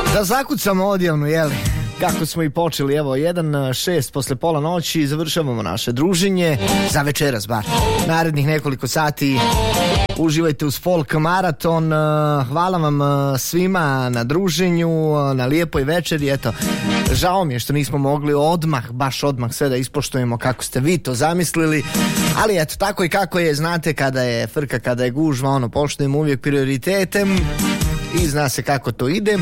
Da zakucamo odjavno, jeli? Kako smo i počeli, evo, 1:06 posle pola noći, završavamo naše druženje, za večeras bar. Narednih nekoliko sati uživajte uz Folk Maraton. Hvala vam svima na druženju, na lijepoj večeri. Eto, žao mi je što nismo mogli baš odmah sve da ispoštujemo kako ste vi to zamislili, ali eto, tako i kako je, znate, kada je frka, kada je gužva, poštujemo uvijek prioritetem i zna se kako to ide.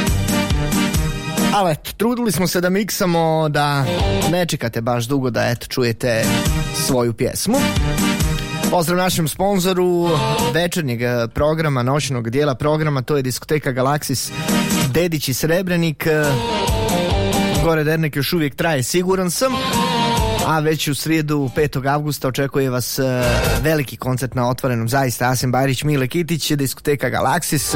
Ali eto, trudili smo se da miksamo, da ne čekate baš dugo da eto čujete svoju pjesmu. Pozdrav našem sponzoru večernjeg programa, noćnog dijela programa, to je diskoteka Galaksis Dedić i Srebrenik. Gore dernek još uvijek traje, siguran sam. A već u srijedu 5. avgusta očekuje vas veliki koncert na otvorenom, zaista. Asim Bajrić, Mile Kitić, diskoteka Galaksis.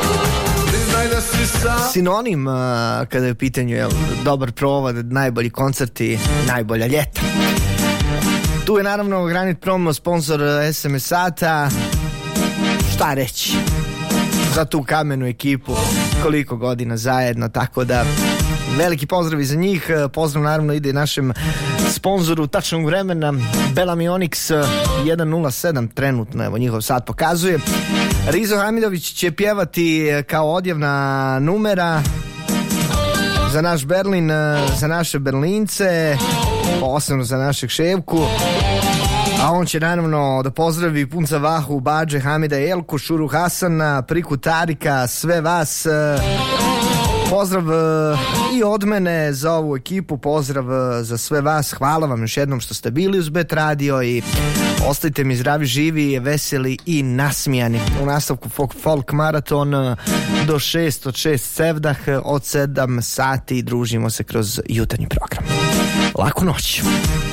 Sinonim kada je u pitanju dobar provod, najbolji koncerti, najbolja ljeta. Tu je naravno Granit Promo, sponsor SMS-ata. Šta reći za tu kamenu ekipu, koliko godina zajedno, tako da veliki pozdrav i za njih. Pozdrav naravno ide našem sponzoru tačnog vremena, Bellamy Onyx 1:07 trenutno, evo njihov sat pokazuje. Rizo Hamidović će pjevati kao odjavna numera za naš Berlin, za naše Berlince, posebno za našeg Ševku. A on će naravno da pozdravi Punca Vahu, Badže, Hamida, Elku, Šuru Hasana, Priku Tarika, sve vas. Pozdrav i od mene za ovu ekipu, pozdrav za sve vas. Hvala vam još jednom što ste bili uz Bet Radio i ostajte mi zdravi, živi, veseli i nasmijani. U nastavku Folk Maraton do 6 od 6 sevdah, od 7 sati družimo se kroz jutarnji program. Laku noć.